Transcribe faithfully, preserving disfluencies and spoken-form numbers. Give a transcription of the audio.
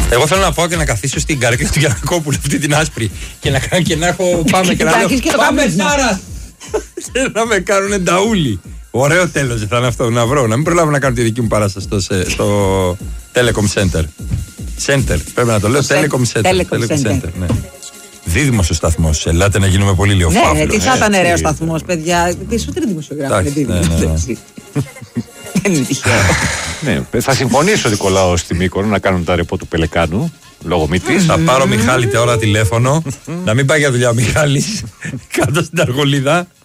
Εγώ θέλω να πάω και να καθίσω στην καρέκλα του Γιαννακόπουλου, αυτή την άσπρη. Και να κάνω και να έχω. Πάμε και να λέω. Πάμε Σάρα! Να με κάνουν νταούλι. Ωραίο τέλος θα είναι αυτό, να βρω. Να μην προλάβω να κάνω τη δική μου παράσταση στο, στο Telecom Center. Center, πρέπει να το λέω. Telecom Center. Telecom Center, ναι. Δίδυμος ο σταθμός. Ελάτε να γίνουμε πολύ λίγο φαύλος. Ναι, τι θα ήταν ωραίο σταθμός, παιδιά. Περισσότεροι δημοσιογράφοι είναι δίδυμος. Δεν είναι τυχαίο. Ναι, θα συμφωνήσω, Νικολάο, στη Μύκονο να κάνουν τα ρεπό του Πελεκάνου. Λόγω μύτης. Θα πάρω Μιχάλη τώρα τηλέφωνο. Να μην πάει για δουλειά ο Μιχάλης. Κάτω στην Αργολίδα.